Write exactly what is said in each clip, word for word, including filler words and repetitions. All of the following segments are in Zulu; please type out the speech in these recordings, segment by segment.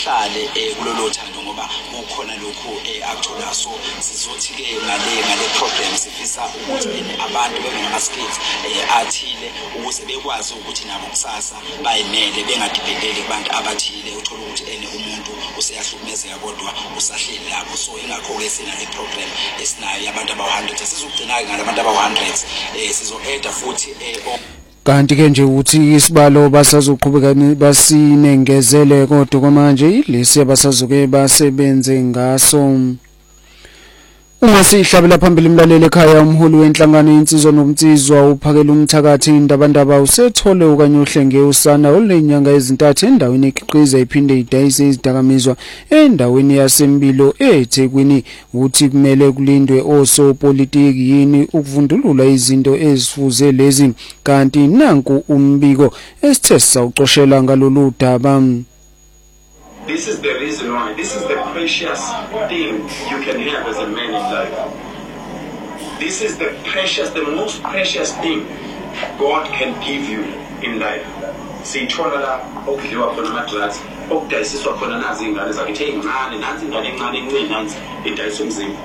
sihlale kulolu thando ngoba kukhona lokho actually so sizothi ke ngale ngale program sifisa ukuthi abantu bengama skills athile ukuze bekwazi ukuthi nabo kusasa bayinele bengadipendeli kubantu abathile uthola ukuthi ene umuntu useyahlukumezeka kodwa usahleli lapho so ingakho ke sina le program esinayo yabantu aba one hundred sizogcina ngalabantu aba one hundred sizo-add futhi kanti ke nje uthi isibalo basazoqhubeka basinengezele kodwa kwamanje ilesi abasazoke basebenze ngaso. Uma sihlabela phambili imlaleli ekhaya umholi wenhlangano insizwa nomtsizwa uphakela umthakathi indabandaba usethole okanye uhlenge usana olenyanga ezintathu endaweni ekhiqiza iphinde idayise izidakamizwa endaweni yasembilo eThekwini uthi kumele kulindwe osopolitiki yini ukuvundulula izinto ezifuze lezi kanti nanku umbiko esithe sawucoshela ngalolu daba. This is the reason why. This is the precious thing you can have as a man in life. This is the precious, the most precious thing God can give you in life. Siyithola la okudliwa khona ama-drugs, okudayisiswa khona nazi ingane zakhe ezincane, nansi ingane encane encane nansi idayisa umzimba.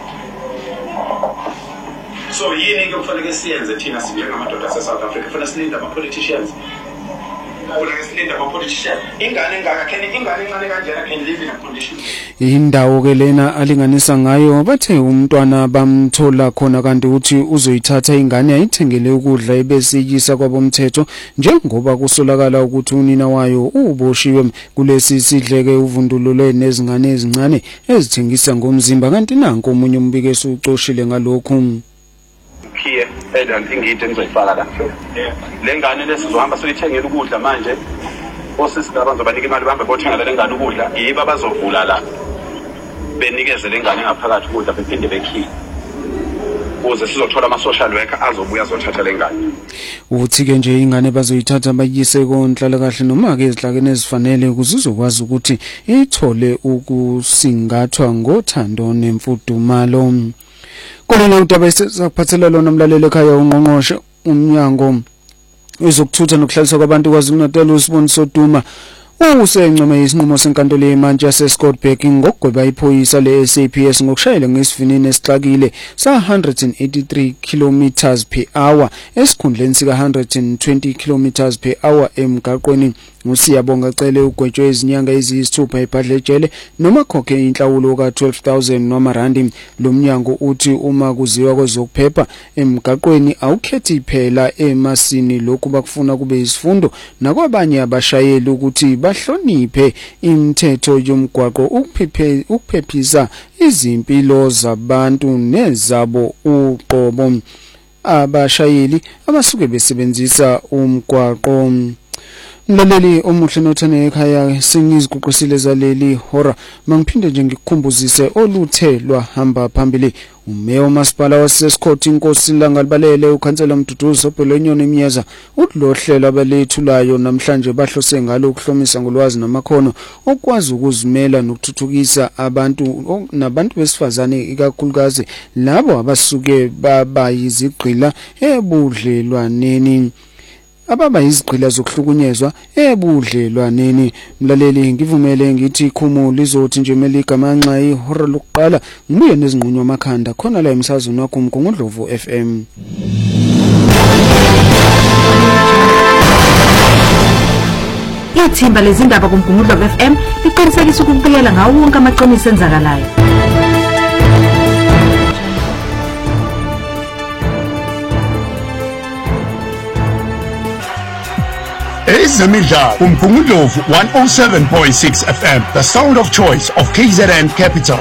So yini ke kufanele siyenze thina singamadoda ase-South Africa? Kufanele silinde ama-politicians. Indawo ke lena alinganisa ngayo bathe umntwana bamthola khona kanti uthi uzoyithatha ingane ayithengele ukudla ebese yisa kwabomthetho njengoba kusolakala ukuthi unina wayo uboshiwe kulesi sidleke uvundulule nezingane ezincane ezithengisa ngomzimba kanti nanko umunye umbike esucoshile ngalokho. Here and ingidi engizoyifaka la le ngane lesizohamba soyithengela ukudla manje osisi abazobanika imali bahambe bothenga le ngane ukudla yiba bazovula la benikeze le ngane ngaphakathi ukudla bephinde bekhiye ukuze sizothola ama social worker azobuya azothatha le ngane. Uthi ke nje ingane bazoyithatha bayise konhlala kahle noma ke izidlakene ezifanele ukuze uzokwazi ukuthi ithole ukusingathwa ngothando nemfudumalo. Kolona udaba esizakuphathela lona umlaleli ekhaya ungqongqoshe umnyango wezokuthutha nokuhlaliswa kwabantu kwaZulu-Natal uSiboniso Duma usencome isinqumo senkantolo yemantshi yaseScottburg ngokugweba iphoyisa le-S A P S ngokushayela ngesivinini esixakile sa one hundred eighty-three kilometers per hour esikhundleni sika one hundred twenty kilometers per hour emgaqweni. Usiyabonga cele ugwetshwe izinyanga eziyisithupha eBhadlejele noma khokhe inhlawulo ka twelve thousand wamarandi. Lo mnyango uthi uma kuziwa kwezokuphepha emgaqweni awukhethi phela emasini lokhu bakufuna kube isifundo nakwabanye abashayeli ukuthi bahloniphe imithetho yomgwaqo ukuphephe ukuphephisa izimpilo zabantu nezabo uqobo abashayeli abasuke besebenzisa umgwaqo. Mlaleli omuhle nothane ekhaya singiziguqisile zaleli hora mangiphinde nje ngikukhumbuzise oluthe lwahamba phambili. Umeya uMasipala waseScott inkosi Langalibalele ukhansela Mduduzo Bhelonyoni Mnyeza uthi lo hlelo abalethulayo namhlanje bahlose ngalo ukuhlomisa ngolwazi namakhono okwazi ukuzimela nokuthuthukisa abantu nabantu besifazane ikakhulukazi labo abasuke baba yizigqila ebudlelwaneni ababa izigqila zokuhlukunyezwa ebudlelwaneni. Mlaleli ngivumele ngithi khumuli lizothi nje melika manxa ihora lokuqala ngibuye nezinqunywa amakhanda khona la emsazweni wakho uMgungundlovu F M. Ithimba lezindaba kuMgungundlovu F M liqinisekisa ukubuyela ngawo wonke amaqiniso enzakalayo. Ezemidlalo uMgungundlovu one oh seven point six F M, the sound of choice of K Z N Capital.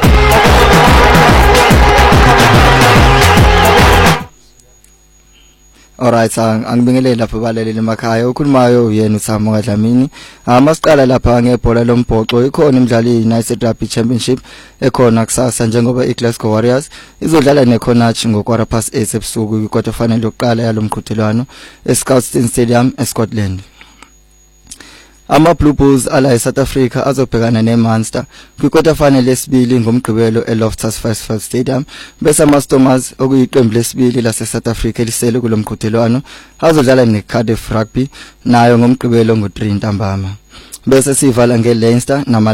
Alright, angibingelele lapha balaleli emakhaya ukhulumayo uyena uThamo kaDlamini. Amasiqala lapha ngebhola lombhoxo ikhona imidlalo yeUnited Rugby Championship ekhona kusasa njengoba iGlasgow Warriors izodlala neConnacht ngo-quarter past eight ebusuku kwi-quarter final yokuqala yalomqhudelwano eScotstoun Stadium eScotland. Ama Blue Bulls ala eSouth Africa azobhekana neMunster kwi-quarter final lesibili ngomgqibelo eLoftus Versfeld Stadium bese ama Stormers okuyiqembu lesibili laseSouth Africa elisele kulomqhudelwano azodlala neCardiff Rugby nayo ngomgqibelo ngo three ntambama bese sivala ngeLeinster nama